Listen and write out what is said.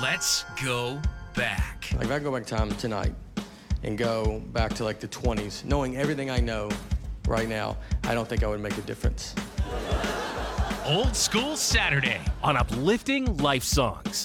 Let's go back. Like, if I go back time tonight and go back to like the 20s, knowing everything I know right now, I don't think I would make a difference. Old School Saturday On Uplifting Life Songs.